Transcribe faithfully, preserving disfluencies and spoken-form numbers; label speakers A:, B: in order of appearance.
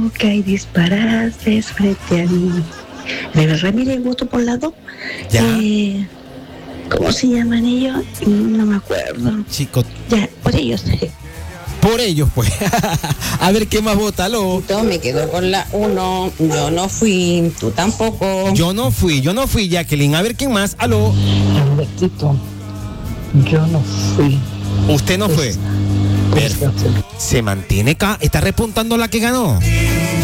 A: que hay disparates frente a mí. Bebé Ramírez, voto por la dos.
B: Ya.
A: Eh, ¿Cómo se llaman ellos? No me acuerdo.
B: Chicos,
A: Ya, por ellos.
B: por ellos, pues. A ver, ¿qué más vota? Aló.
C: Yo me quedo con la uno. Yo no fui, tú tampoco.
B: Yo no fui, yo no fui, Jacqueline. A ver, ¿quién más? Aló.
D: Albertito, yo no fui.
B: Usted no fue.
D: Perfecto.
B: Se mantiene acá. Está repuntando la que ganó.